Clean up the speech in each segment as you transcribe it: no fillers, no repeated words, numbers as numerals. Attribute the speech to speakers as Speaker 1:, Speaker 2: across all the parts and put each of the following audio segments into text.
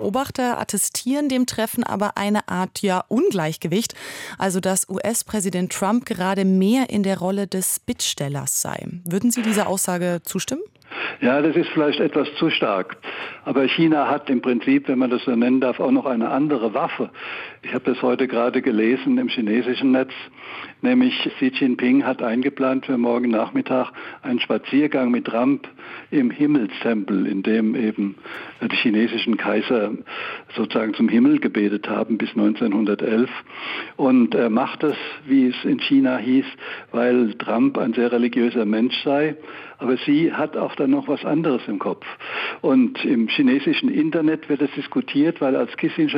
Speaker 1: Beobachter attestieren dem Treffen aber eine Art Ungleichgewicht, also dass US-Präsident Trump gerade mehr in der Rolle des Bittstellers sei. Würden Sie dieser Aussage zustimmen?
Speaker 2: Ja, das ist vielleicht etwas zu stark. Aber China hat im Prinzip, wenn man das so nennen darf, auch noch eine andere Waffe. Ich habe das heute gerade gelesen im chinesischen Netz, nämlich Xi Jinping hat eingeplant für morgen Nachmittag einen Spaziergang mit Trump im Himmelstempel, in dem eben die chinesischen Kaiser sozusagen zum Himmel gebetet haben bis 1911. Und er macht das, wie es in China hieß, weil Trump ein sehr religiöser Mensch sei. Aber sie hat auch dann noch was anderes im Kopf. Und im chinesischen Internet wird es diskutiert, weil als Kissinger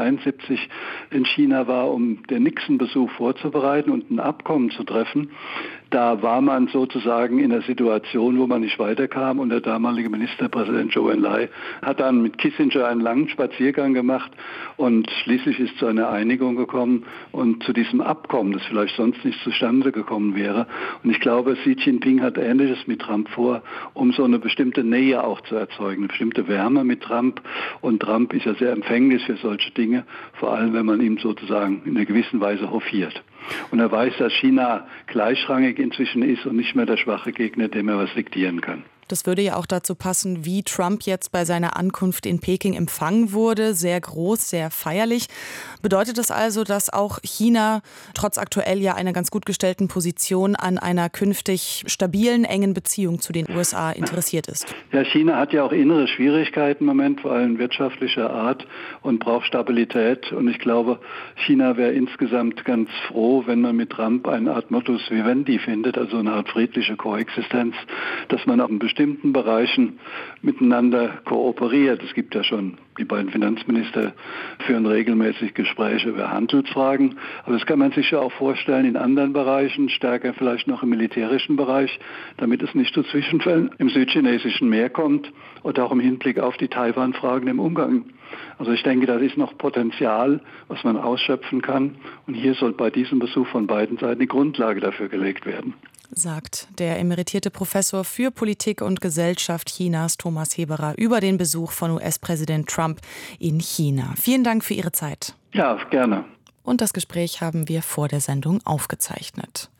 Speaker 2: 1971 in China war, um den Nixon-Besuch vorzubereiten und ein Abkommen zu treffen, da war man sozusagen in einer Situation, wo man nicht weiterkam, und der damalige Ministerpräsident Zhou Enlai hat dann mit Kissinger einen langen Spaziergang gemacht und schließlich ist zu einer Einigung gekommen und zu diesem Abkommen, das vielleicht sonst nicht zustande gekommen wäre. Und ich glaube, Xi Jinping hat Ähnliches mit Trump vor, um so eine bestimmte Nähe auch zu erzeugen, eine bestimmte Wärme mit Trump. Und Trump ist ja sehr empfänglich für solche Dinge, vor allem wenn man ihm sozusagen in einer gewissen Weise hofiert. Und er weiß, dass China gleichrangig inzwischen ist und nicht mehr der schwache Gegner, dem er was diktieren kann.
Speaker 1: Das würde ja auch dazu passen, wie Trump jetzt bei seiner Ankunft in Peking empfangen wurde. Sehr groß, sehr feierlich. Bedeutet das also, dass auch China trotz aktuell ja einer ganz gut gestellten Position an einer künftig stabilen, engen Beziehung zu den USA interessiert ist?
Speaker 2: Ja, China hat ja auch innere Schwierigkeiten im Moment, vor allem wirtschaftlicher Art, und braucht Stabilität. Und ich glaube, China wäre insgesamt ganz froh, wenn man mit Trump eine Art Modus vivendi findet, also eine Art friedliche Koexistenz, dass man auch in bestimmten Bereichen miteinander kooperiert. Es gibt ja schon, die beiden Finanzminister führen regelmäßig Gespräche über Handelsfragen, aber das kann man sich ja auch vorstellen in anderen Bereichen, stärker vielleicht noch im militärischen Bereich, damit es nicht zu Zwischenfällen im südchinesischen Meer kommt oder auch im Hinblick auf die Taiwan-Fragen im Umgang. Also ich denke, da ist noch Potenzial, was man ausschöpfen kann, und hier soll bei diesem Besuch von beiden Seiten die Grundlage dafür gelegt werden.
Speaker 1: Sagt der emeritierte Professor für Politik und Gesellschaft Chinas, Thomas Heberer, über den Besuch von US-Präsident Trump in China. Vielen Dank für Ihre Zeit.
Speaker 2: Ja, gerne.
Speaker 1: Und das Gespräch haben wir vor der Sendung aufgezeichnet.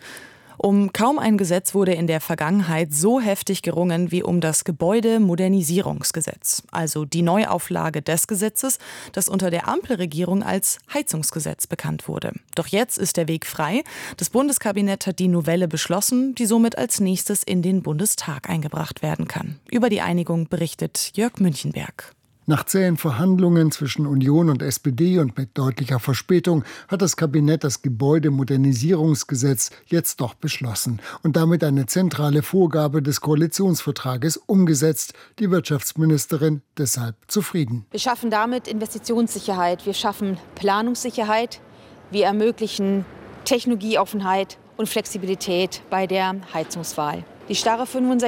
Speaker 1: Um kaum ein Gesetz wurde in der Vergangenheit so heftig gerungen wie um das Gebäudemodernisierungsgesetz, also die Neuauflage des Gesetzes, das unter der Ampelregierung als Heizungsgesetz bekannt wurde. Doch jetzt ist der Weg frei. Das Bundeskabinett hat die Novelle beschlossen, die somit als nächstes in den Bundestag eingebracht werden kann. Über die Einigung berichtet Jörg Münchenberg.
Speaker 3: Nach zähen Verhandlungen zwischen Union und SPD und mit deutlicher Verspätung hat das Kabinett das Gebäudemodernisierungsgesetz jetzt doch beschlossen und damit eine zentrale Vorgabe des Koalitionsvertrages umgesetzt. Die Wirtschaftsministerin deshalb zufrieden.
Speaker 4: Wir schaffen damit Investitionssicherheit, wir schaffen Planungssicherheit, wir ermöglichen Technologieoffenheit und Flexibilität bei der Heizungswahl. Die starre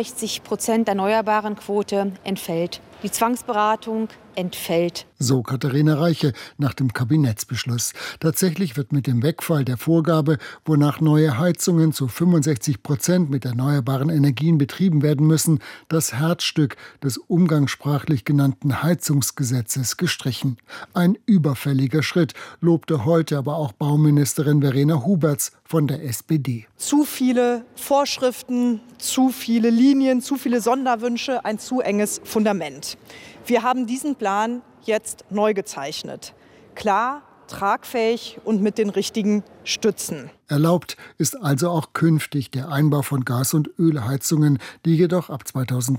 Speaker 4: 65% erneuerbaren Quote entfällt. Die Zwangsberatung entfällt.
Speaker 3: So Katharina Reiche nach dem Kabinettsbeschluss. Tatsächlich wird mit dem Wegfall der Vorgabe, wonach neue Heizungen zu 65% mit erneuerbaren Energien betrieben werden müssen, das Herzstück des umgangssprachlich genannten Heizungsgesetzes gestrichen. Ein überfälliger Schritt, lobte heute aber auch Bauministerin Verena Huberts von der SPD.
Speaker 5: Zu viele Vorschriften, zu viele Linien, zu viele Sonderwünsche, ein zu enges Fundament. Wir haben diesen Plan jetzt neu gezeichnet. Klar, tragfähig und mit den richtigen Stützen.
Speaker 3: Erlaubt ist also auch künftig der Einbau von Gas- und Ölheizungen, die jedoch ab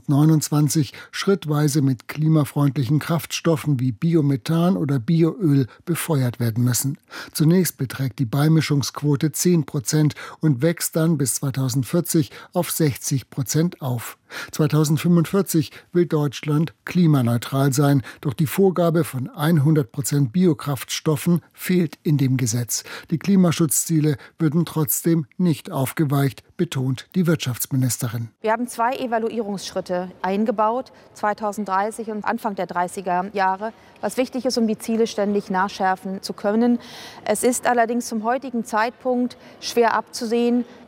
Speaker 3: 2029 schrittweise mit klimafreundlichen Kraftstoffen wie Biomethan oder Bioöl befeuert werden müssen. Zunächst beträgt die Beimischungsquote 10% und wächst dann bis 2040 auf 60% auf. 2045 will Deutschland klimaneutral sein, doch die Vorgabe von 100% Biokraftstoffen fehlt in dem Gesetz. Die Klimaschutzziele würden trotzdem nicht aufgeweicht, betont die Wirtschaftsministerin.
Speaker 4: Wir haben 2 Evaluierungsschritte eingebaut, 2030 und Anfang der 30er Jahre, was wichtig ist, um die Ziele ständig nachschärfen zu können. Es ist allerdings zum heutigen Zeitpunkt schwer abzusehen,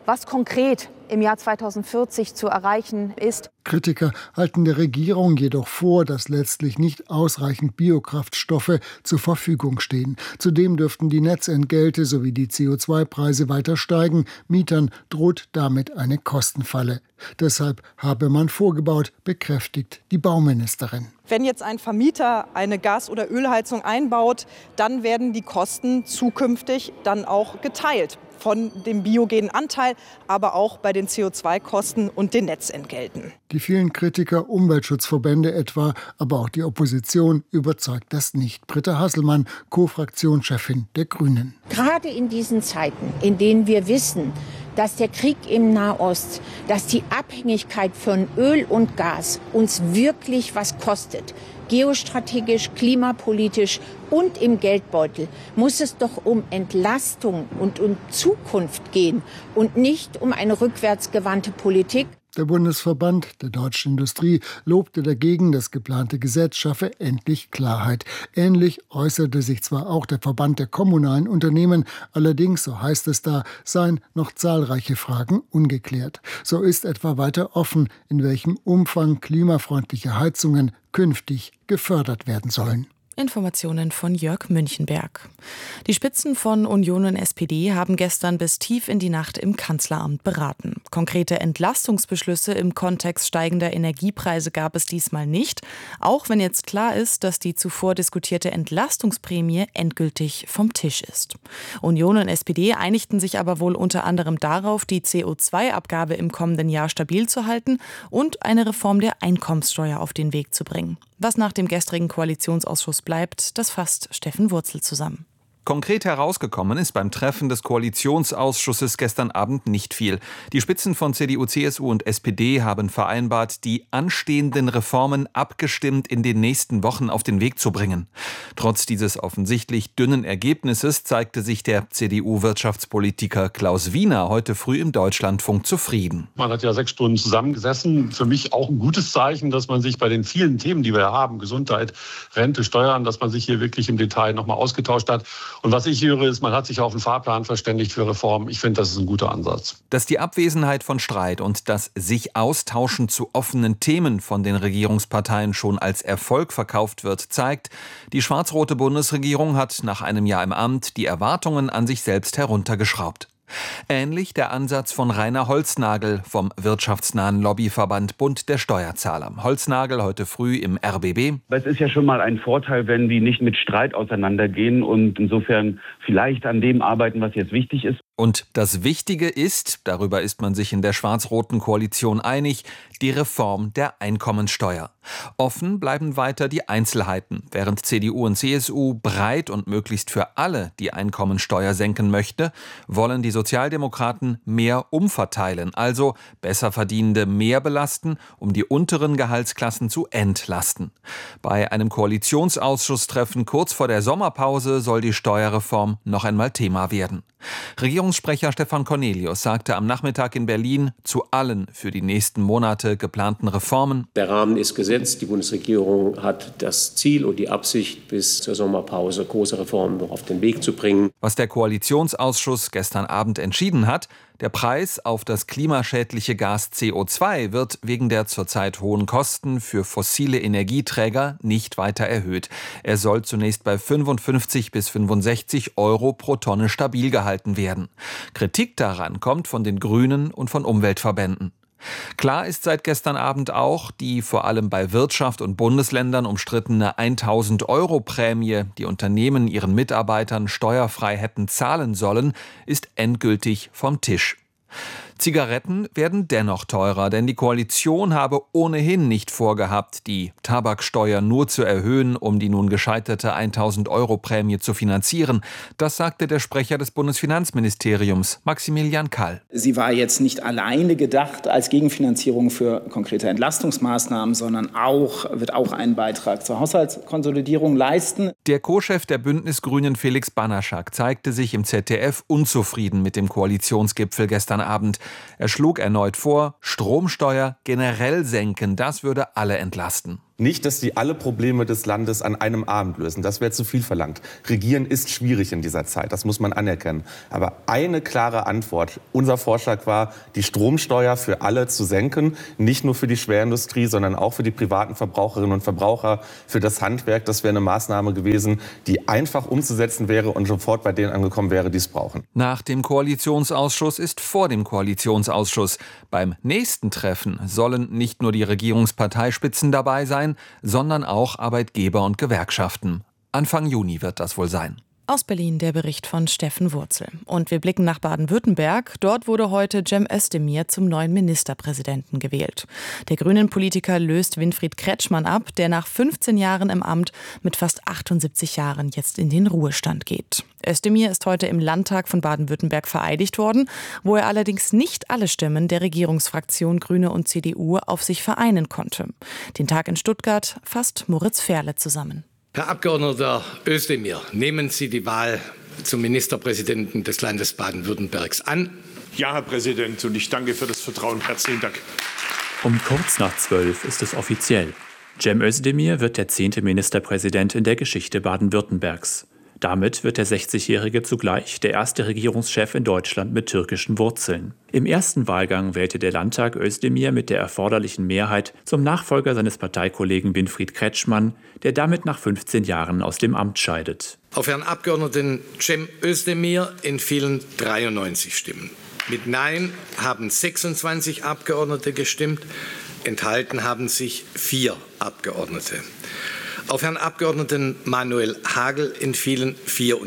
Speaker 4: was konkret im Jahr 2040 zu erreichen ist.
Speaker 3: Kritiker halten der Regierung jedoch vor, dass letztlich nicht ausreichend Biokraftstoffe zur Verfügung stehen. Zudem dürften die Netzentgelte sowie die CO2-Preise weiter steigen. Mietern droht damit eine Kostenfalle. Deshalb habe man vorgebaut, bekräftigt die Bauministerin.
Speaker 5: Wenn jetzt ein Vermieter eine Gas- oder Ölheizung einbaut, dann werden die Kosten zukünftig dann auch geteilt. Von dem biogenen Anteil, aber auch bei den CO2-Kosten und den Netzentgelten.
Speaker 3: Die vielen Kritiker, Umweltschutzverbände etwa, aber auch die Opposition überzeugt das nicht. Britta Hasselmann, Co-Fraktionschefin der Grünen.
Speaker 6: Gerade in diesen Zeiten, in denen wir wissen, dass der Krieg im Nahost, dass die Abhängigkeit von Öl und Gas uns wirklich was kostet, geostrategisch, klimapolitisch und im Geldbeutel, muss es doch um Entlastung und um Zukunft gehen und nicht um eine rückwärtsgewandte Politik.
Speaker 3: Der Bundesverband der deutschen Industrie lobte dagegen, das geplante Gesetz schaffe endlich Klarheit. Ähnlich äußerte sich zwar auch der Verband der kommunalen Unternehmen, allerdings, so heißt es da, seien noch zahlreiche Fragen ungeklärt. So ist etwa weiter offen, in welchem Umfang klimafreundliche Heizungen künftig gefördert werden sollen.
Speaker 1: Informationen von Jörg Münchenberg. Die Spitzen von Union und SPD haben gestern bis tief in die Nacht im Kanzleramt beraten. Konkrete Entlastungsbeschlüsse im Kontext steigender Energiepreise gab es diesmal nicht, auch wenn jetzt klar ist, dass die zuvor diskutierte Entlastungsprämie endgültig vom Tisch ist. Union und SPD einigten sich aber wohl unter anderem darauf, die CO2-Abgabe im kommenden Jahr stabil zu halten und eine Reform der Einkommenssteuer auf den Weg zu bringen. Was nach dem gestrigen Koalitionsausschuss bleibt, das fasst Steffen Wurzel zusammen.
Speaker 7: Konkret herausgekommen ist beim Treffen des Koalitionsausschusses gestern Abend nicht viel. Die Spitzen von CDU, CSU und SPD haben vereinbart, die anstehenden Reformen abgestimmt in den nächsten Wochen auf den Weg zu bringen. Trotz dieses offensichtlich dünnen Ergebnisses zeigte sich der CDU-Wirtschaftspolitiker Klaus Wiener heute früh im Deutschlandfunk zufrieden.
Speaker 8: Man hat ja 6 Stunden zusammengesessen. Für mich auch ein gutes Zeichen, dass man sich bei den vielen Themen, die wir haben, Gesundheit, Rente, Steuern, dass man sich hier wirklich im Detail nochmal ausgetauscht hat. Und was ich höre, ist, man hat sich auf einen Fahrplan verständigt für Reformen. Ich finde, das ist ein guter Ansatz.
Speaker 7: Dass die Abwesenheit von Streit und das sich austauschen zu offenen Themen von den Regierungsparteien schon als Erfolg verkauft wird, zeigt, die schwarz-rote Bundesregierung hat nach einem Jahr im Amt die Erwartungen an sich selbst heruntergeschraubt. Ähnlich der Ansatz von Rainer Holznagel vom wirtschaftsnahen Lobbyverband Bund der Steuerzahler. Holznagel heute früh im RBB.
Speaker 9: Es ist ja schon mal ein Vorteil, wenn die nicht mit Streit auseinandergehen und insofern vielleicht an dem arbeiten, was jetzt wichtig ist.
Speaker 7: Und das Wichtige ist, darüber ist man sich in der schwarz-roten Koalition einig, die Reform der Einkommensteuer. Offen bleiben weiter die Einzelheiten. Während CDU und CSU breit und möglichst für alle die Einkommensteuer senken möchte, wollen die Sozialdemokraten mehr umverteilen, also Besserverdienende mehr belasten, um die unteren Gehaltsklassen zu entlasten. Bei einem Koalitionsausschusstreffen kurz vor der Sommerpause soll die Steuerreform noch einmal Thema werden. Regierungssprecher Stefan Cornelius sagte am Nachmittag in Berlin zu allen für die nächsten Monate geplanten Reformen:
Speaker 10: Der Rahmen ist gesetzt. Die Bundesregierung hat das Ziel und die Absicht, bis zur Sommerpause große Reformen noch auf den Weg zu bringen.
Speaker 7: Was der Koalitionsausschuss gestern Abend entschieden hat: Der Preis auf das klimaschädliche Gas CO2 wird wegen der zurzeit hohen Kosten für fossile Energieträger nicht weiter erhöht. Er soll zunächst bei 55 bis 65 Euro pro Tonne stabil gehalten werden. Kritik daran kommt von den Grünen und von Umweltverbänden. Klar ist seit gestern Abend auch, die vor allem bei Wirtschaft und Bundesländern umstrittene 1.000 Euro Prämie, die Unternehmen ihren Mitarbeitern steuerfrei hätten zahlen sollen, ist endgültig vom Tisch. Zigaretten werden dennoch teurer, denn die Koalition habe ohnehin nicht vorgehabt, die Tabaksteuer nur zu erhöhen, um die nun gescheiterte 1.000 Euro Prämie zu finanzieren. Das sagte der Sprecher des Bundesfinanzministeriums, Maximilian Kall.
Speaker 11: Sie war jetzt nicht alleine gedacht als Gegenfinanzierung für konkrete Entlastungsmaßnahmen, sondern wird auch einen Beitrag zur Haushaltskonsolidierung leisten.
Speaker 7: Der Co-Chef der Bündnisgrünen Felix Banaschak zeigte sich im ZDF unzufrieden mit dem Koalitionsgipfel gestern Abend. Er schlug erneut vor, Stromsteuer generell senken, das würde alle entlasten.
Speaker 12: Nicht, dass die alle Probleme des Landes an einem Abend lösen. Das wäre zu viel verlangt. Regieren ist schwierig in dieser Zeit, das muss man anerkennen. Aber eine klare Antwort. Unser Vorschlag war, die Stromsteuer für alle zu senken. Nicht nur für die Schwerindustrie, sondern auch für die privaten Verbraucherinnen und Verbraucher, für das Handwerk. Das wäre eine Maßnahme gewesen, die einfach umzusetzen wäre und sofort bei denen angekommen wäre, die es brauchen.
Speaker 7: Nach dem Koalitionsausschuss ist vor dem Koalitionsausschuss. Beim nächsten Treffen sollen nicht nur die Regierungsparteispitzen dabei sein, sondern auch Arbeitgeber und Gewerkschaften. Anfang Juni wird das wohl sein.
Speaker 1: Aus Berlin der Bericht von Steffen Wurzel. Und wir blicken nach Baden-Württemberg. Dort wurde heute Cem Özdemir zum neuen Ministerpräsidenten gewählt. Der Grünen-Politiker löst Winfried Kretschmann ab, der nach 15 Jahren im Amt mit fast 78 Jahren jetzt in den Ruhestand geht. Özdemir ist heute im Landtag von Baden-Württemberg vereidigt worden, wo er allerdings nicht alle Stimmen der Regierungsfraktion Grüne und CDU auf sich vereinen konnte. Den Tag in Stuttgart fasst Moritz Ferle zusammen.
Speaker 13: Herr Abgeordneter Özdemir, nehmen Sie die Wahl zum Ministerpräsidenten des Landes Baden-Württembergs an?
Speaker 14: Ja, Herr Präsident, und ich danke für das Vertrauen. Herzlichen Dank.
Speaker 15: Um kurz nach 12 ist es offiziell. Cem Özdemir wird der 10. Ministerpräsident in der Geschichte Baden-Württembergs. Damit wird der 60-Jährige zugleich der erste Regierungschef in Deutschland mit türkischen Wurzeln. Im ersten Wahlgang wählte der Landtag Özdemir mit der erforderlichen Mehrheit zum Nachfolger seines Parteikollegen Winfried Kretschmann, der damit nach 15 Jahren aus dem Amt scheidet.
Speaker 13: Auf Herrn Abgeordneten Cem Özdemir entfielen 93 Stimmen. Mit Nein haben 26 Abgeordnete gestimmt, enthalten haben sich 4 Abgeordnete. Auf Herrn Abgeordneten Manuel Hagel entfielen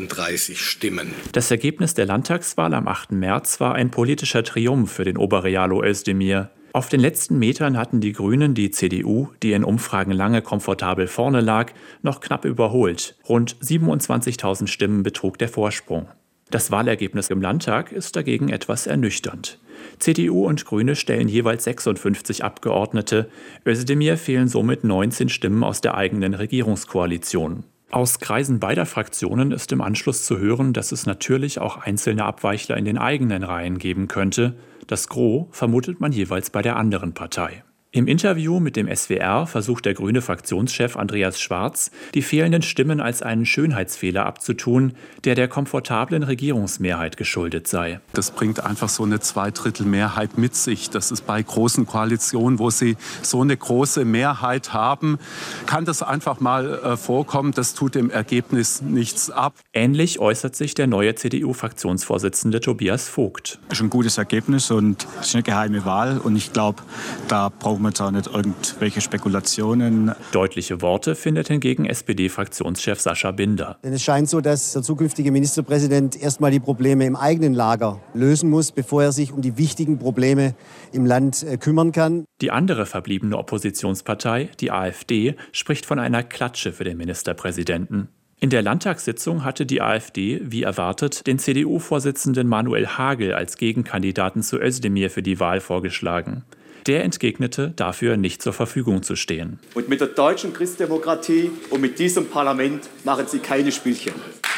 Speaker 13: 34 Stimmen.
Speaker 15: Das Ergebnis der Landtagswahl am 8. März war ein politischer Triumph für den Oberrealo Özdemir. Auf den letzten Metern hatten die Grünen die CDU, die in Umfragen lange komfortabel vorne lag, noch knapp überholt. Rund 27.000 Stimmen betrug der Vorsprung. Das Wahlergebnis im Landtag ist dagegen etwas ernüchternd. CDU und Grüne stellen jeweils 56 Abgeordnete. Özdemir fehlen somit 19 Stimmen aus der eigenen Regierungskoalition. Aus Kreisen beider Fraktionen ist im Anschluss zu hören, dass es natürlich auch einzelne Abweichler in den eigenen Reihen geben könnte. Das Gros vermutet man jeweils bei der anderen Partei. Im Interview mit dem SWR versucht der grüne Fraktionschef Andreas Schwarz, die fehlenden Stimmen als einen Schönheitsfehler abzutun, der komfortablen Regierungsmehrheit geschuldet sei.
Speaker 16: Das bringt einfach so eine Zweidrittelmehrheit mit sich. Das ist bei großen Koalitionen, wo sie so eine große Mehrheit haben, kann das einfach mal vorkommen. Das tut dem Ergebnis nichts ab.
Speaker 15: Ähnlich äußert sich der neue CDU-Fraktionsvorsitzende Tobias Vogt.
Speaker 17: Das ist ein gutes Ergebnis und es ist eine geheime Wahl. Und ich glaube, da brauchen wir da nicht irgendwelche Spekulationen.
Speaker 15: Deutliche Worte findet hingegen SPD-Fraktionschef Sascha Binder.
Speaker 18: Denn es scheint so, dass der zukünftige Ministerpräsident erstmal die Probleme im eigenen Lager lösen muss, bevor er sich um die wichtigen Probleme im Land kümmern kann.
Speaker 15: Die andere verbliebene Oppositionspartei, die AfD, spricht von einer Klatsche für den Ministerpräsidenten. In der Landtagssitzung hatte die AfD, wie erwartet, den CDU-Vorsitzenden Manuel Hagel als Gegenkandidaten zu Özdemir für die Wahl vorgeschlagen. Der entgegnete, dafür nicht zur Verfügung zu stehen.
Speaker 19: Und mit der deutschen Christdemokratie und mit diesem Parlament machen Sie keine Spielchen.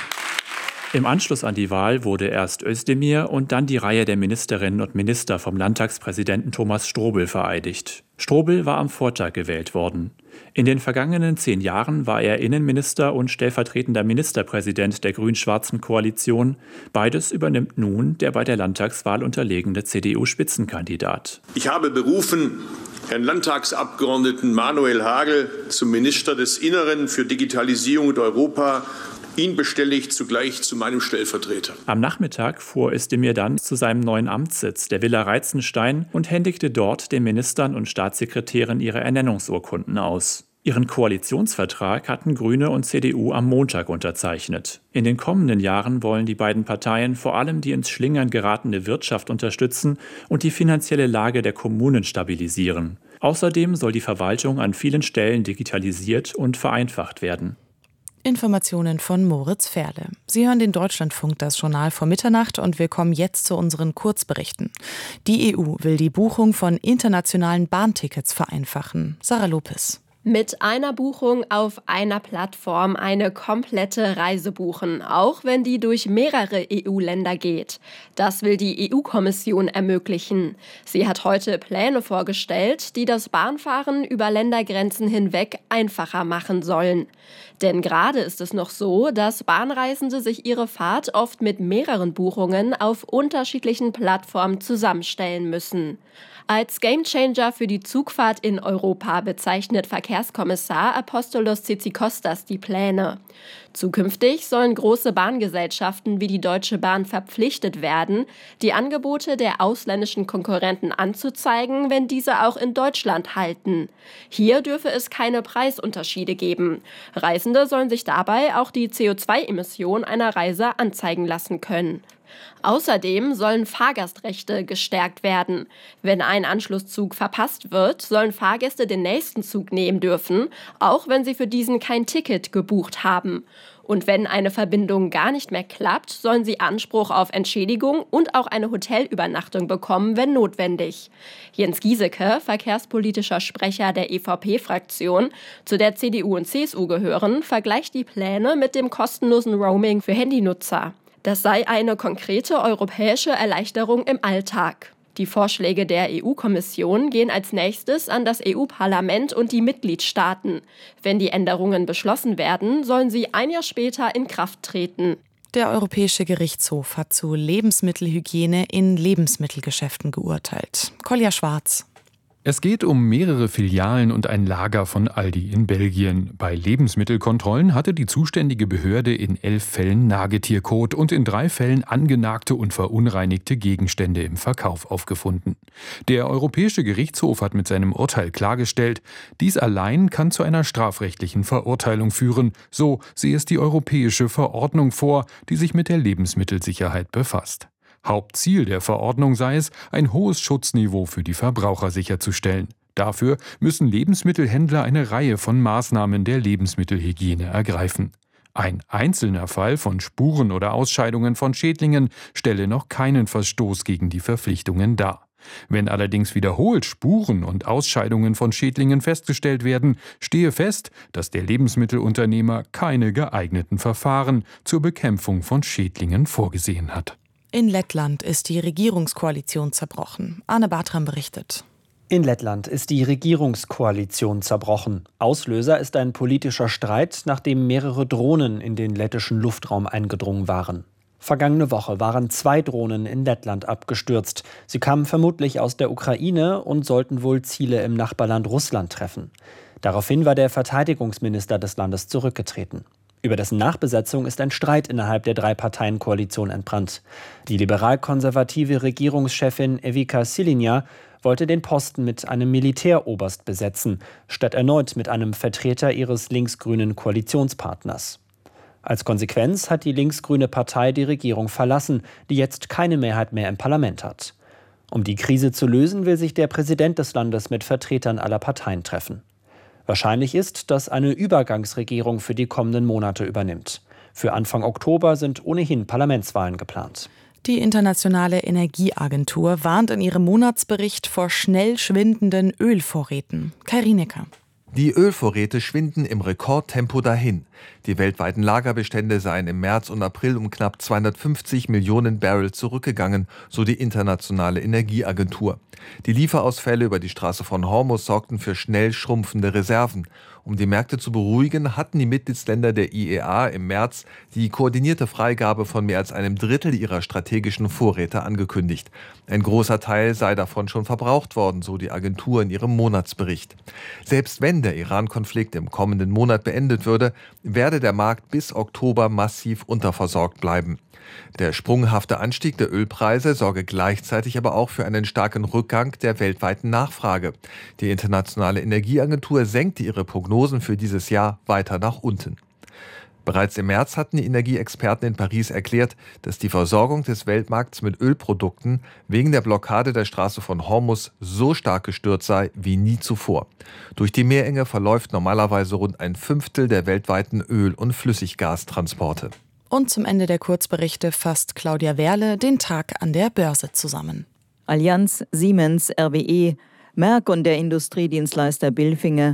Speaker 15: Im Anschluss an die Wahl wurde erst Özdemir und dann die Reihe der Ministerinnen und Minister vom Landtagspräsidenten Thomas Strobel vereidigt. Strobel war am Vortag gewählt worden. In den vergangenen 10 Jahren war er Innenminister und stellvertretender Ministerpräsident der grün-schwarzen Koalition. Beides übernimmt nun der bei der Landtagswahl unterlegene CDU-Spitzenkandidat.
Speaker 14: Ich habe berufen Herrn Landtagsabgeordneten Manuel Hagel zum Minister des Inneren für Digitalisierung und Europa. Ihn bestelle ich zugleich zu meinem Stellvertreter.
Speaker 15: Am Nachmittag fuhr Özdemir dann zu seinem neuen Amtssitz, der Villa Reitzenstein, und händigte dort den Ministern und Staatssekretären ihre Ernennungsurkunden aus. Ihren Koalitionsvertrag hatten Grüne und CDU am Montag unterzeichnet. In den kommenden Jahren wollen die beiden Parteien vor allem die ins Schlingern geratene Wirtschaft unterstützen und die finanzielle Lage der Kommunen stabilisieren. Außerdem soll die Verwaltung an vielen Stellen digitalisiert und vereinfacht werden.
Speaker 1: Informationen von Moritz Ferle. Sie hören den Deutschlandfunk, das Journal vor Mitternacht, und wir kommen jetzt zu unseren Kurzberichten. Die EU will die Buchung von internationalen Bahntickets vereinfachen. Sarah Lopez.
Speaker 20: Mit einer Buchung auf einer Plattform eine komplette Reise buchen, auch wenn die durch mehrere EU-Länder geht. Das will die EU-Kommission ermöglichen. Sie hat heute Pläne vorgestellt, die das Bahnfahren über Ländergrenzen hinweg einfacher machen sollen. Denn gerade ist es noch so, dass Bahnreisende sich ihre Fahrt oft mit mehreren Buchungen auf unterschiedlichen Plattformen zusammenstellen müssen. Als Gamechanger für die Zugfahrt in Europa bezeichnet Verkehrskommissar Apostolos Tzitzikostas die Pläne. Zukünftig sollen große Bahngesellschaften wie die Deutsche Bahn verpflichtet werden, die Angebote der ausländischen Konkurrenten anzuzeigen, wenn diese auch in Deutschland halten. Hier dürfe es keine Preisunterschiede geben. Reisende sollen sich dabei auch die CO2-Emission einer Reise anzeigen lassen können. Außerdem sollen Fahrgastrechte gestärkt werden. Wenn ein Anschlusszug verpasst wird, sollen Fahrgäste den nächsten Zug nehmen dürfen, auch wenn sie für diesen kein Ticket gebucht haben. Und wenn eine Verbindung gar nicht mehr klappt, sollen sie Anspruch auf Entschädigung und auch eine Hotelübernachtung bekommen, wenn notwendig. Jens Giesecke, verkehrspolitischer Sprecher der EVP-Fraktion, zu der CDU und CSU gehören, vergleicht die Pläne mit dem kostenlosen Roaming für Handynutzer. Das sei eine konkrete europäische Erleichterung im Alltag. Die Vorschläge der EU-Kommission gehen als nächstes an das EU-Parlament und die Mitgliedstaaten. Wenn die Änderungen beschlossen werden, sollen sie ein Jahr später in Kraft treten.
Speaker 1: Der Europäische Gerichtshof hat zu Lebensmittelhygiene in Lebensmittelgeschäften geurteilt. Kolja Schwarz.
Speaker 21: Es geht um mehrere Filialen und ein Lager von Aldi in Belgien. Bei Lebensmittelkontrollen hatte die zuständige Behörde in 11 Fällen Nagetierkot und in 3 Fällen angenagte und verunreinigte Gegenstände im Verkauf aufgefunden. Der Europäische Gerichtshof hat mit seinem Urteil klargestellt, dies allein kann zu einer strafrechtlichen Verurteilung führen. So sehe es die europäische Verordnung vor, die sich mit der Lebensmittelsicherheit befasst. Hauptziel der Verordnung sei es, ein hohes Schutzniveau für die Verbraucher sicherzustellen. Dafür müssen Lebensmittelhändler eine Reihe von Maßnahmen der Lebensmittelhygiene ergreifen. Ein einzelner Fall von Spuren oder Ausscheidungen von Schädlingen stelle noch keinen Verstoß gegen die Verpflichtungen dar. Wenn allerdings wiederholt Spuren und Ausscheidungen von Schädlingen festgestellt werden, stehe fest, dass der Lebensmittelunternehmer keine geeigneten Verfahren zur Bekämpfung von Schädlingen vorgesehen hat.
Speaker 1: In Lettland ist die Regierungskoalition zerbrochen. Arne Bartram berichtet.
Speaker 22: In Lettland ist die Regierungskoalition zerbrochen. Auslöser ist ein politischer Streit, nachdem mehrere Drohnen in den lettischen Luftraum eingedrungen waren. Vergangene Woche waren 2 Drohnen in Lettland abgestürzt. Sie kamen vermutlich aus der Ukraine und sollten wohl Ziele im Nachbarland Russland treffen. Daraufhin war der Verteidigungsminister des Landes zurückgetreten. Über dessen Nachbesetzung ist ein Streit innerhalb der 3-Parteien-Koalition entbrannt. Die liberal-konservative Regierungschefin Evika Silinja wollte den Posten mit einem Militäroberst besetzen, statt erneut mit einem Vertreter ihres linksgrünen Koalitionspartners. Als Konsequenz hat die linksgrüne Partei die Regierung verlassen, die jetzt keine Mehrheit mehr im Parlament hat. Um die Krise zu lösen, will sich der Präsident des Landes mit Vertretern aller Parteien treffen. Wahrscheinlich ist, dass eine Übergangsregierung für die kommenden Monate übernimmt. Für Anfang Oktober sind ohnehin Parlamentswahlen geplant.
Speaker 1: Die Internationale Energieagentur warnt in ihrem Monatsbericht vor schnell schwindenden Ölvorräten. Kai Rienecker.
Speaker 23: Die Ölvorräte schwinden im Rekordtempo dahin. Die weltweiten Lagerbestände seien im März und April um knapp 250 Millionen Barrel zurückgegangen, so die Internationale Energieagentur. Die Lieferausfälle über die Straße von Hormuz sorgten für schnell schrumpfende Reserven. Um die Märkte zu beruhigen, hatten die Mitgliedsländer der IEA im März die koordinierte Freigabe von mehr als einem Drittel ihrer strategischen Vorräte angekündigt. Ein großer Teil sei davon schon verbraucht worden, so die Agentur in ihrem Monatsbericht. Selbst wenn der Iran-Konflikt im kommenden Monat beendet würde, werde der Markt bis Oktober massiv unterversorgt bleiben. Der sprunghafte Anstieg der Ölpreise sorge gleichzeitig aber auch für einen starken Rückgang der weltweiten Nachfrage. Die Internationale Energieagentur senkte ihre Prognosen für dieses Jahr weiter nach unten. Bereits im März hatten die Energieexperten in Paris erklärt, dass die Versorgung des Weltmarkts mit Ölprodukten wegen der Blockade der Straße von Hormuz so stark gestört sei wie nie zuvor. Durch die Meerenge verläuft normalerweise rund ein Fünftel der weltweiten Öl- und Flüssiggastransporte.
Speaker 1: Und zum Ende der Kurzberichte fasst Claudia Werle den Tag an der Börse zusammen.
Speaker 24: Allianz, Siemens, RWE, Merck und der Industriedienstleister Bilfinger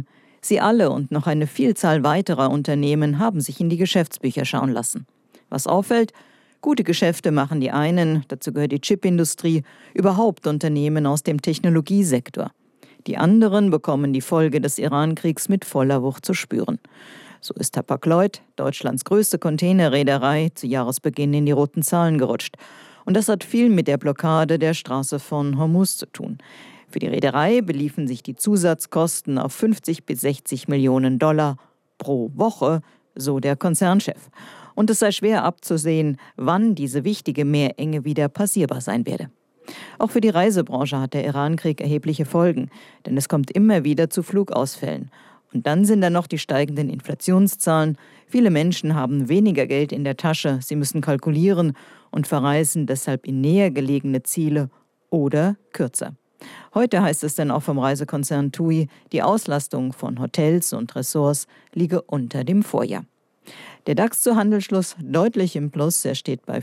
Speaker 2: Sie alle und noch eine Vielzahl weiterer Unternehmen haben sich in die Geschäftsbücher schauen lassen. Was auffällt? Gute Geschäfte machen die einen, dazu gehört die Chipindustrie, überhaupt Unternehmen aus dem Technologiesektor. Die anderen bekommen die Folge des Iran-Kriegs mit voller Wucht zu spüren. So ist Hapag-Lloyd, Deutschlands größte Containerreederei, zu Jahresbeginn in die roten Zahlen gerutscht. Und das hat viel mit der Blockade der Straße von Hormuz zu tun. Für die Reederei beliefen sich die Zusatzkosten auf 50 bis 60 Millionen Dollar pro Woche, so der Konzernchef. Und es sei schwer abzusehen, wann diese wichtige Meerenge wieder passierbar sein werde. Auch für die Reisebranche hat der Iran-Krieg erhebliche Folgen, denn es kommt immer wieder zu Flugausfällen. Und dann sind da noch die steigenden Inflationszahlen. Viele Menschen haben weniger Geld in der Tasche, sie müssen kalkulieren und verreisen deshalb in näher gelegene Ziele oder kürzer. Heute heißt es dann auch vom Reisekonzern TUI, die Auslastung von Hotels und Ressorts liege unter dem Vorjahr. Der DAX zu Handelsschluss deutlich im Plus, er steht bei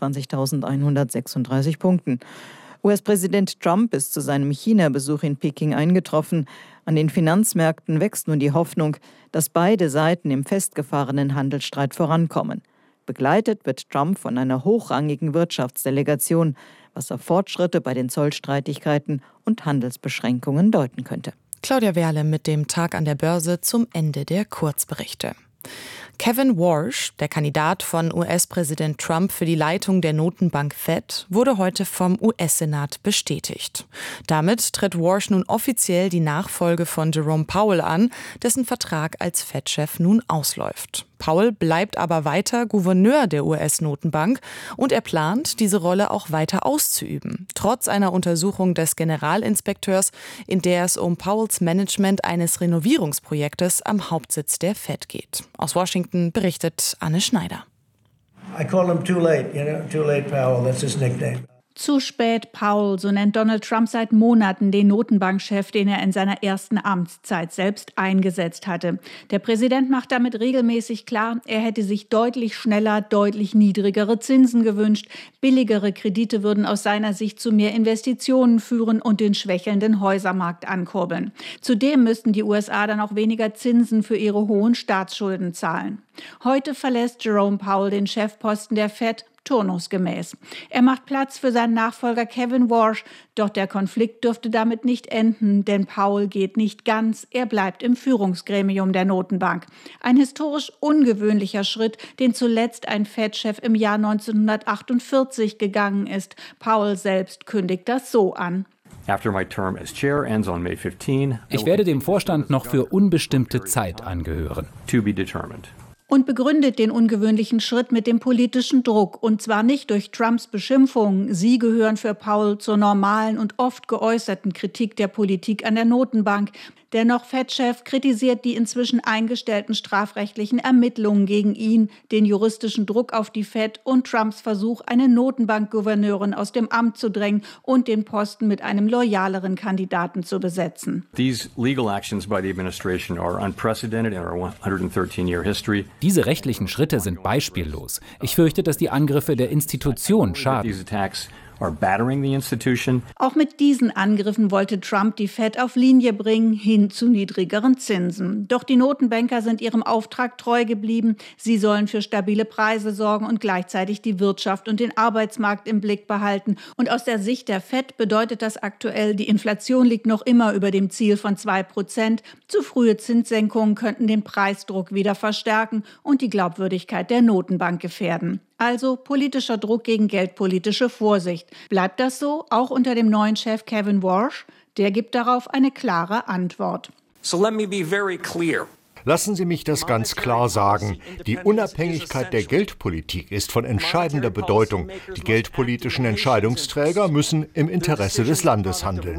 Speaker 2: 24.136 Punkten. US-Präsident Trump ist zu seinem China-Besuch in Peking eingetroffen. An den Finanzmärkten wächst nun die Hoffnung, dass beide Seiten im festgefahrenen Handelsstreit vorankommen. Begleitet wird Trump von einer hochrangigen Wirtschaftsdelegation, was auf Fortschritte bei den Zollstreitigkeiten und Handelsbeschränkungen deuten könnte.
Speaker 1: Claudia Werle mit dem Tag an der Börse zum Ende der Kurzberichte. Kevin Warsh, der Kandidat von US-Präsident Trump für die Leitung der Notenbank Fed, wurde heute vom US-Senat bestätigt. Damit tritt Warsh nun offiziell die Nachfolge von Jerome Powell an, dessen Vertrag als Fed-Chef nun ausläuft. Powell bleibt aber weiter Gouverneur der US-Notenbank und er plant, diese Rolle auch weiter auszuüben, trotz einer Untersuchung des Generalinspekteurs, in der es um Powells Management eines Renovierungsprojektes am Hauptsitz der Fed geht. Aus Washington berichtet Anne Schneider.
Speaker 4: I call him too late, too late Powell, that's his nickname.
Speaker 5: Zu spät, Powell, so nennt Donald Trump seit Monaten den Notenbankchef, den er in seiner ersten Amtszeit selbst eingesetzt hatte. Der Präsident macht damit regelmäßig klar, er hätte sich deutlich schneller, deutlich niedrigere Zinsen gewünscht. Billigere Kredite würden aus seiner Sicht zu mehr Investitionen führen und den schwächelnden Häusermarkt ankurbeln. Zudem müssten die USA dann auch weniger Zinsen für ihre hohen Staatsschulden zahlen. Heute verlässt Jerome Powell den Chefposten der Fed turnusgemäß. Er macht Platz für seinen Nachfolger Kevin Warsh, doch der Konflikt dürfte damit nicht enden, denn Powell geht nicht ganz, er bleibt im Führungsgremium der Notenbank. Ein historisch ungewöhnlicher Schritt, den zuletzt ein Fed-Chef im Jahr 1948 gegangen ist. Powell selbst kündigt das so an.
Speaker 24: Ich werde dem Vorstand noch für unbestimmte Zeit angehören.
Speaker 5: Und begründet den ungewöhnlichen Schritt mit dem politischen Druck. Und zwar nicht durch Trumps Beschimpfungen. Sie gehören für Powell zur normalen und oft geäußerten Kritik der Politik an der Notenbank. Der noch Fed-Chef kritisiert die inzwischen eingestellten strafrechtlichen Ermittlungen gegen ihn, den juristischen Druck auf die Fed und Trumps Versuch, eine Notenbankgouverneurin aus dem Amt zu drängen und den Posten mit einem loyaleren Kandidaten zu besetzen.
Speaker 25: These legal actions by the administration are unprecedented in our 113-year history.
Speaker 24: Diese rechtlichen Schritte sind beispiellos. Ich fürchte, dass die Angriffe der Institution schaden.
Speaker 5: Auch mit diesen Angriffen wollte Trump die Fed auf Linie bringen, hin zu niedrigeren Zinsen. Doch die Notenbanker sind ihrem Auftrag treu geblieben. Sie sollen für stabile Preise sorgen und gleichzeitig die Wirtschaft und den Arbeitsmarkt im Blick behalten. Und aus der Sicht der Fed bedeutet das aktuell, die Inflation liegt noch immer über dem Ziel von 2%. Zu frühe Zinssenkungen könnten den Preisdruck wieder verstärken und die Glaubwürdigkeit der Notenbank gefährden. Also politischer Druck gegen geldpolitische Vorsicht. Bleibt das so, auch unter dem neuen Chef Kevin Warsh? Der gibt darauf eine klare Antwort.
Speaker 26: So let me be very clear.
Speaker 27: Lassen Sie mich das ganz klar sagen. Die Unabhängigkeit der Geldpolitik ist von entscheidender Bedeutung. Die geldpolitischen Entscheidungsträger müssen im Interesse des Landes handeln.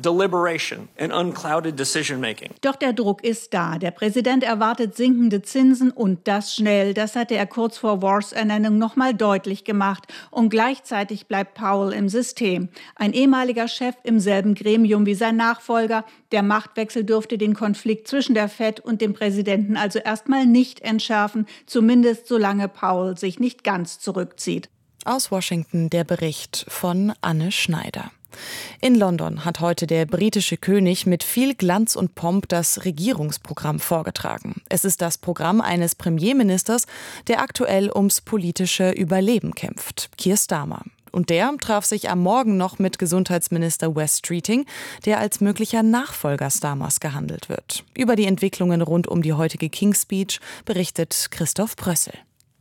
Speaker 5: Doch der Druck ist da. Der Präsident erwartet sinkende Zinsen und das schnell. Das hatte er kurz vor Warshs Ernennung noch mal deutlich gemacht. Und gleichzeitig bleibt Powell im System. Ein ehemaliger Chef im selben Gremium wie sein Nachfolger. Der Machtwechsel dürfte den Konflikt zwischen der Fed und dem Präsidenten also erstmal nicht entschärfen, zumindest solange Powell sich nicht ganz zurückzieht.
Speaker 1: Aus Washington der Bericht von Anne Schneider. In London hat heute der britische König mit viel Glanz und Pomp das Regierungsprogramm vorgetragen. Es ist das Programm eines Premierministers, der aktuell ums politische Überleben kämpft, Keir Starmer. Und der traf sich am Morgen noch mit Gesundheitsminister Wes Streeting, der als möglicher Nachfolger Starmers gehandelt wird. Über die Entwicklungen rund um die heutige King's Speech berichtet Christoph Prössel.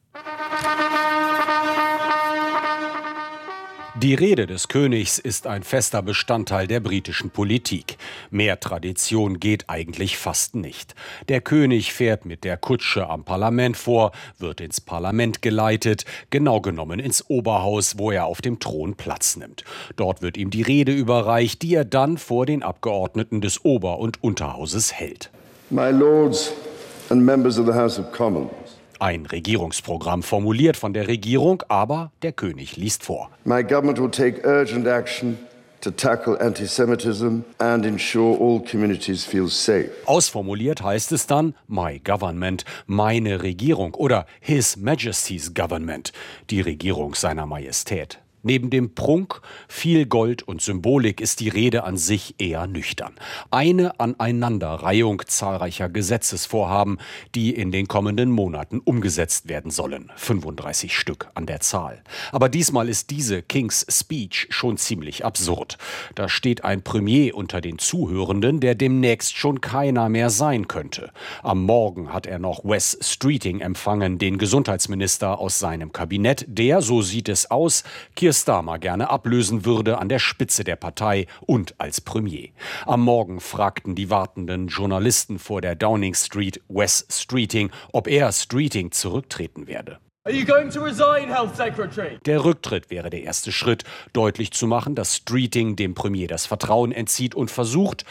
Speaker 3: Die Rede des Königs ist ein fester Bestandteil der britischen Politik. Mehr Tradition geht eigentlich fast nicht. Der König fährt mit der Kutsche am Parlament vor, wird ins Parlament geleitet, genau genommen ins Oberhaus, wo er auf dem Thron Platz nimmt. Dort wird ihm die Rede überreicht, die er dann vor den Abgeordneten des Ober- und Unterhauses hält.
Speaker 6: My Lords and members of the House of Commons.
Speaker 3: Ein Regierungsprogramm formuliert von der Regierung, aber der König liest vor.
Speaker 6: My government will take urgent action to tackle anti-Semitism and ensure all communities feel safe.
Speaker 3: Ausformuliert heißt es dann My Government, meine Regierung oder His Majesty's Government, die Regierung seiner Majestät. Neben dem Prunk, viel Gold und Symbolik ist die Rede an sich eher nüchtern. Eine Aneinanderreihung zahlreicher Gesetzesvorhaben, die in den kommenden Monaten umgesetzt werden sollen. 35 Stück an der Zahl. Aber diesmal ist diese King's Speech schon ziemlich absurd. Da steht ein Premier unter den Zuhörenden, der demnächst schon keiner mehr sein könnte. Am Morgen hat er noch Wes Streeting empfangen, den Gesundheitsminister aus seinem Kabinett, der, so sieht es aus, Keir Starmer gerne ablösen würde an der Spitze der Partei und als Premier. Am Morgen fragten die wartenden Journalisten vor der Downing Street Wes Streeting, ob er Streeting zurücktreten werde.
Speaker 8: Are you going to resign, Health Secretary?
Speaker 3: Der Rücktritt wäre der erste Schritt, deutlich zu machen, dass Streeting dem Premier das Vertrauen entzieht und versucht,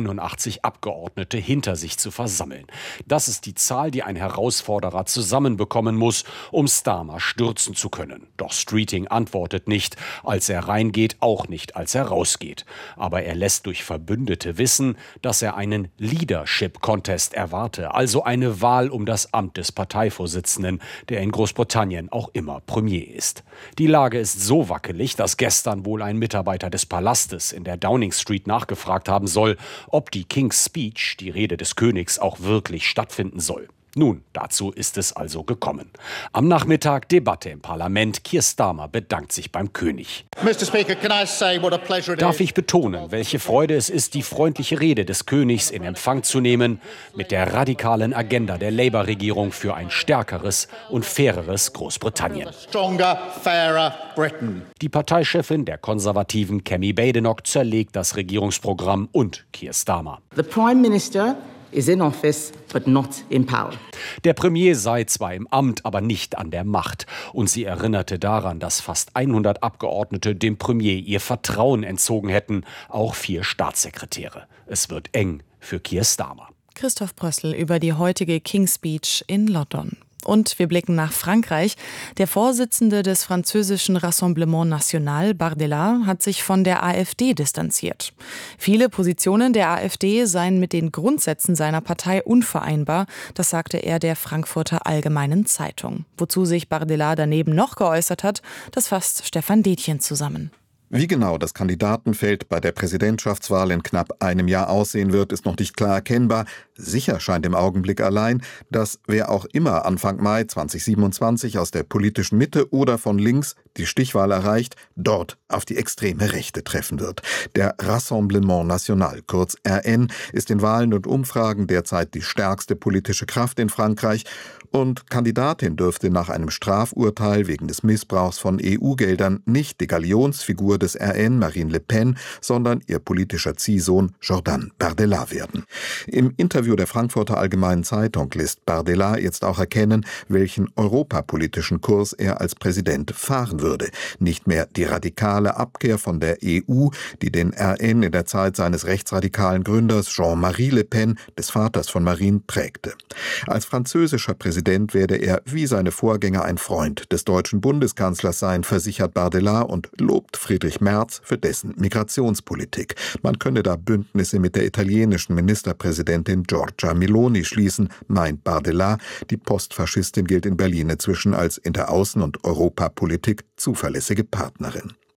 Speaker 3: 81 Abgeordnete hinter sich zu versammeln. Das ist die Zahl, die ein Herausforderer zusammenbekommen muss, um Starmer stürzen zu können. Doch Streeting antwortet nicht, als er reingeht, auch nicht, als er rausgeht. Aber er lässt durch Verbündete wissen, dass er einen Leadership-Contest erwarte, also eine Wahl um das Amt des Parteivorsitzenden, der in Großbritannien auch immer Premier ist. Die Lage ist so wackelig, dass gestern wohl ein Mitarbeiter des Palastes in der Downing Street nachgefragt haben soll, ob die King's Speech, die Rede des Königs, auch wirklich stattfinden soll. Nun, dazu ist es also gekommen. Am Nachmittag Debatte im Parlament. Keir Starmer bedankt sich beim König.
Speaker 9: Mr. Speaker, can I say what a pleasure it is?
Speaker 3: Darf ich betonen, welche Freude es ist, die freundliche Rede des Königs in Empfang zu nehmen, mit der radikalen Agenda der Labour-Regierung für ein stärkeres und faireres Großbritannien.
Speaker 9: Stronger, fairer Britain.
Speaker 3: Die Parteichefin der Konservativen, Kemi Badenoch, zerlegt das Regierungsprogramm und Keir Starmer.
Speaker 10: The Prime Minister is in office, but not in power.
Speaker 3: Der Premier sei zwar im Amt, aber nicht an der Macht. Und sie erinnerte daran, dass fast 100 Abgeordnete dem Premier ihr Vertrauen entzogen hätten, auch 4 Staatssekretäre. Es wird eng für Keir Starmer.
Speaker 1: Christoph Prössel über die heutige King's Speech in London. Und wir blicken nach Frankreich. Der Vorsitzende des französischen Rassemblement National, Bardella, hat sich von der AfD distanziert. Viele Positionen der AfD seien mit den Grundsätzen seiner Partei unvereinbar, das sagte er der Frankfurter Allgemeinen Zeitung. Wozu sich Bardella daneben noch geäußert hat, das fasst Stefan Detjen zusammen.
Speaker 11: Wie genau das Kandidatenfeld bei der Präsidentschaftswahl in knapp einem Jahr aussehen wird, ist noch nicht klar erkennbar. Sicher scheint im Augenblick allein, dass wer auch immer Anfang Mai 2027 aus der politischen Mitte oder von links die Stichwahl erreicht, dort auf die extreme Rechte treffen wird. Der Rassemblement National, kurz RN, ist in Wahlen und Umfragen derzeit die stärkste politische Kraft in Frankreich und Kandidatin dürfte nach einem Strafurteil wegen des Missbrauchs von EU-Geldern nicht die Galionsfigur des RN, Marine Le Pen, sondern ihr politischer Ziehsohn Jordan Bardella werden. Im Interview der Frankfurter Allgemeinen Zeitung lässt Bardella jetzt auch erkennen, welchen europapolitischen Kurs er als Präsident fahren würde. Nicht mehr die radikale Abkehr von der EU, die den RN in der Zeit seines rechtsradikalen Gründers Jean-Marie Le Pen, des Vaters von Marine, prägte. Als französischer Präsident werde er wie seine Vorgänger ein Freund des deutschen Bundeskanzlers sein, versichert Bardella und lobt Friedrich Merz für dessen Migrationspolitik. Man könne da Bündnisse mit der italienischen Ministerpräsidentin Giorgia Meloni schließen, meint Bardella. Die Postfaschistin gilt in Berlin inzwischen als in der Außen- und Europapolitik zuverlässige Partnerin.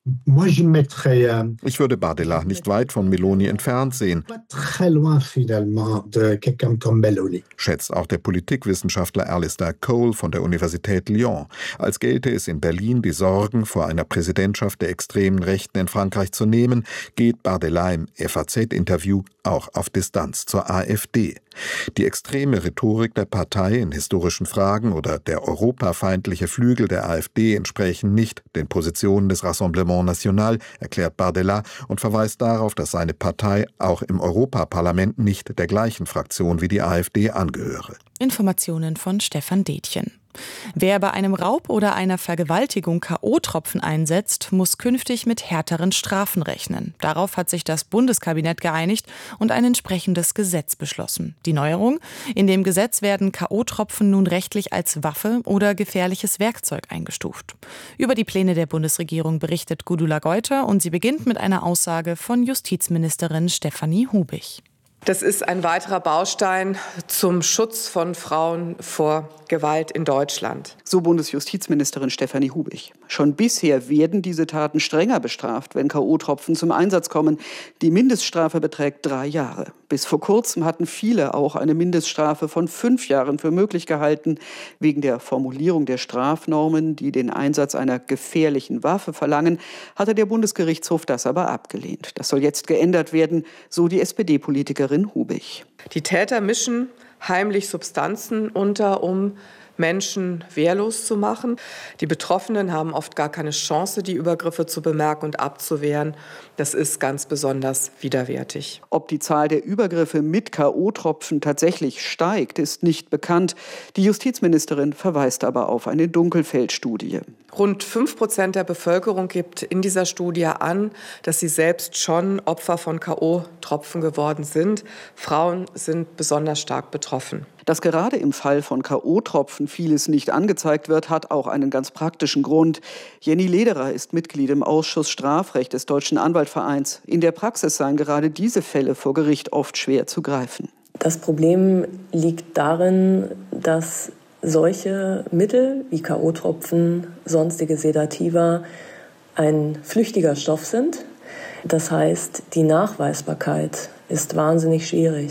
Speaker 11: Ich würde Bardella nicht weit von Meloni entfernt sehen, schätzt auch der Politikwissenschaftler Alistair Cole von der Universität Lyon. Als gelte es in Berlin, die Sorgen vor einer Präsidentschaft der extremen Rechten in Frankreich zu nehmen, geht Bardella im FAZ-Interview auch auf Distanz zur AfD. Die extreme Rhetorik der Partei in historischen Fragen oder der europafeindliche Flügel der AfD entsprächen nicht den Positionen des Rassemblement National, erklärt Bardella und verweist darauf, dass seine Partei auch im Europaparlament nicht der gleichen Fraktion wie die AfD angehöre.
Speaker 1: Informationen von Stefan Detjen. Wer bei einem Raub oder einer Vergewaltigung K.O.-Tropfen einsetzt, muss künftig mit härteren Strafen rechnen. Darauf hat sich das Bundeskabinett geeinigt und ein entsprechendes Gesetz beschlossen. Die Neuerung: In dem Gesetz werden K.O.-Tropfen nun rechtlich als Waffe oder gefährliches Werkzeug eingestuft. Über die Pläne der Bundesregierung berichtet Gudula Geuter und sie beginnt mit einer Aussage von Justizministerin Stefanie Hubich.
Speaker 7: Das ist ein weiterer Baustein zum Schutz von Frauen vor Gewalt in Deutschland.
Speaker 12: So Bundesjustizministerin Stefanie Hubich. Schon bisher werden diese Taten strenger bestraft, wenn K.O.-Tropfen zum Einsatz kommen. Die Mindeststrafe beträgt 3 Jahre. Bis vor kurzem hatten viele auch eine Mindeststrafe von 5 Jahren für möglich gehalten. Wegen der Formulierung der Strafnormen, die den Einsatz einer gefährlichen Waffe verlangen, hatte der Bundesgerichtshof das aber abgelehnt. Das soll jetzt geändert werden, so die SPD-Politikerin Hubich.
Speaker 7: Die Täter mischen heimlich Substanzen unter, um Menschen wehrlos zu machen. Die Betroffenen haben oft gar keine Chance, die Übergriffe zu bemerken und abzuwehren. Das ist ganz besonders widerwärtig.
Speaker 12: Ob die Zahl der Übergriffe mit K.O.-Tropfen tatsächlich steigt, ist nicht bekannt. Die Justizministerin verweist aber auf eine Dunkelfeldstudie.
Speaker 7: Rund 5% der Bevölkerung gibt in dieser Studie an, dass sie selbst schon Opfer von K.O.-Tropfen geworden sind. Frauen sind besonders stark betroffen.
Speaker 12: Dass gerade im Fall von K.O.-Tropfen vieles nicht angezeigt wird, hat auch einen ganz praktischen Grund. Jenny Lederer ist Mitglied im Ausschuss Strafrecht des Deutschen Anwaltvereins. In der Praxis seien gerade diese Fälle vor Gericht oft schwer zu greifen.
Speaker 13: Das Problem liegt darin, dass solche Mittel wie K.O.-Tropfen, sonstige Sedativa ein flüchtiger Stoff sind. Das heißt, die Nachweisbarkeit ist wahnsinnig schwierig.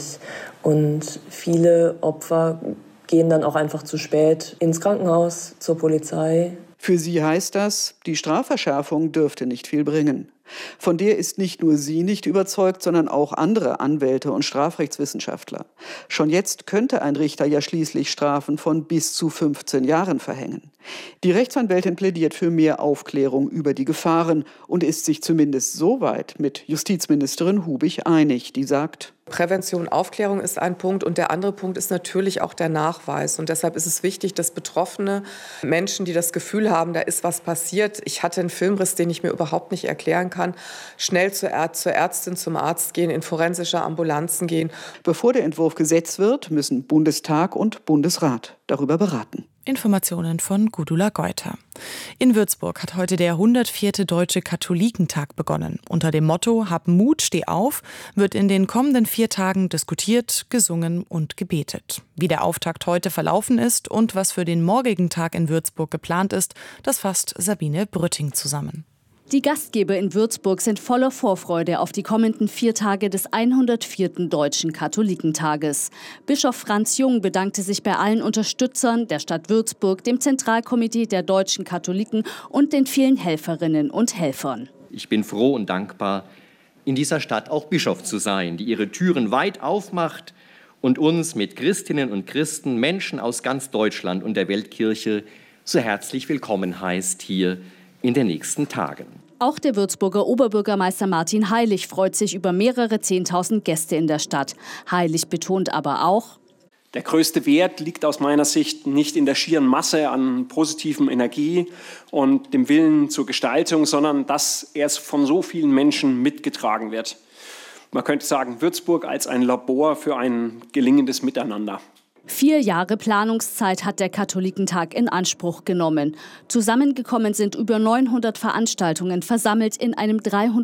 Speaker 13: Und viele Opfer gehen dann auch einfach zu spät ins Krankenhaus, zur Polizei.
Speaker 12: Für sie heißt das, die Strafverschärfung dürfte nicht viel bringen. Von der ist nicht nur sie nicht überzeugt, sondern auch andere Anwälte und Strafrechtswissenschaftler. Schon jetzt könnte ein Richter ja schließlich Strafen von bis zu 15 Jahren verhängen. Die Rechtsanwältin plädiert für mehr Aufklärung über die Gefahren und ist sich zumindest soweit mit Justizministerin Hubich einig, die sagt:
Speaker 7: Prävention, Aufklärung ist ein Punkt und der andere Punkt ist natürlich auch der Nachweis. Und deshalb ist es wichtig, dass betroffene Menschen, die das Gefühl haben, da ist was passiert, ich hatte einen Filmriss, den ich mir überhaupt nicht erklären kann, schnell zur Ärztin, zum Arzt gehen, in forensische Ambulanzen gehen.
Speaker 12: Bevor der Entwurf Gesetz wird, müssen Bundestag und Bundesrat darüber beraten.
Speaker 1: Informationen von Gudula Geuter. In Würzburg hat heute der 104. Deutsche Katholikentag begonnen. Unter dem Motto „Hab Mut, steh auf" wird in den kommenden 4 Tagen diskutiert, gesungen und gebetet. Wie der Auftakt heute verlaufen ist und was für den morgigen Tag in Würzburg geplant ist, das fasst Sabine Brütting zusammen.
Speaker 16: Die Gastgeber in Würzburg sind voller Vorfreude auf die kommenden 4 Tage des 104. Deutschen Katholikentages. Bischof Franz Jung bedankte sich bei allen Unterstützern der Stadt Würzburg, dem Zentralkomitee der deutschen Katholiken und den vielen Helferinnen und Helfern.
Speaker 17: Ich bin froh und dankbar, in dieser Stadt auch Bischof zu sein, die ihre Türen weit aufmacht und uns mit Christinnen und Christen, Menschen aus ganz Deutschland und der Weltkirche so herzlich willkommen heißt hier in den nächsten Tagen.
Speaker 16: Auch der Würzburger Oberbürgermeister Martin Heilig freut sich über mehrere 10.000 Gäste in der Stadt. Heilig betont aber auch:
Speaker 18: Der größte Wert liegt aus meiner Sicht nicht in der schieren Masse an positivem Energie und dem Willen zur Gestaltung, sondern dass er von so vielen Menschen mitgetragen wird. Man könnte sagen, Würzburg als ein Labor für ein gelingendes Miteinander.
Speaker 16: 4 Jahre Planungszeit hat der Katholikentag in Anspruch genommen. Zusammengekommen sind über 900 Veranstaltungen, versammelt in einem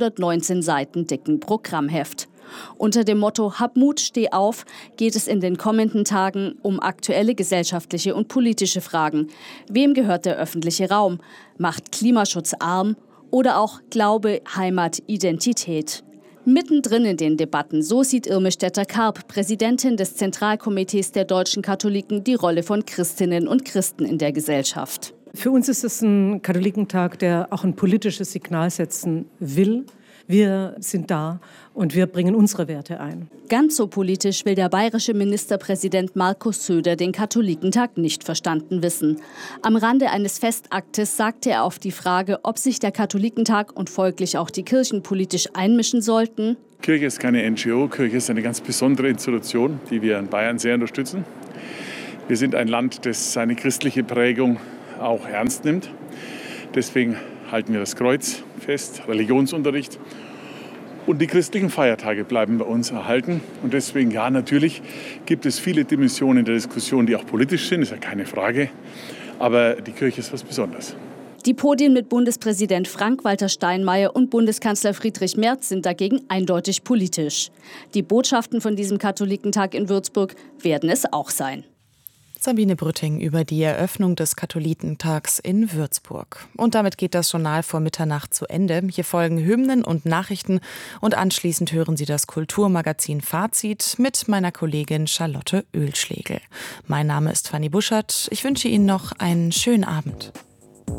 Speaker 16: 319 Seiten dicken Programmheft. Unter dem Motto „Hab Mut, steh auf" geht es in den kommenden Tagen um aktuelle gesellschaftliche und politische Fragen. Wem gehört der öffentliche Raum? Macht Klimaschutz arm? Oder auch Glaube, Heimat, Identität. Mittendrin in den Debatten, so sieht Irme Stetter-Karp, Präsidentin des Zentralkomitees der deutschen Katholiken, die Rolle von Christinnen und Christen in der Gesellschaft.
Speaker 14: Für uns ist es ein Katholikentag, der auch ein politisches Signal setzen will. Wir sind da und wir bringen unsere Werte ein.
Speaker 16: Ganz so politisch will der bayerische Ministerpräsident Markus Söder den Katholikentag nicht verstanden wissen. Am Rande eines Festaktes sagte er auf die Frage, ob sich der Katholikentag und folglich auch die Kirchen politisch einmischen sollten.
Speaker 15: Kirche ist keine NGO, Kirche ist eine ganz besondere Institution, die wir in Bayern sehr unterstützen. Wir sind ein Land, das seine christliche Prägung auch ernst nimmt. Deswegen halten wir das Kreuz fest, Religionsunterricht. Und die christlichen Feiertage bleiben bei uns erhalten. Und deswegen, ja, natürlich gibt es viele Dimensionen der Diskussion, die auch politisch sind, ist ja keine Frage. Aber die Kirche ist was Besonderes.
Speaker 16: Die Podien mit Bundespräsident Frank-Walter Steinmeier und Bundeskanzler Friedrich Merz sind dagegen eindeutig politisch. Die Botschaften von diesem Katholikentag in Würzburg werden es auch sein.
Speaker 1: Sabine Brütting über die Eröffnung des Katholikentags in Würzburg. Und damit geht das Journal vor Mitternacht zu Ende. Hier folgen Hymnen und Nachrichten und anschließend hören Sie das Kulturmagazin Fazit mit meiner Kollegin Charlotte Oehlschlegel. Mein Name ist Fanny Buschert. Ich wünsche Ihnen noch einen schönen Abend.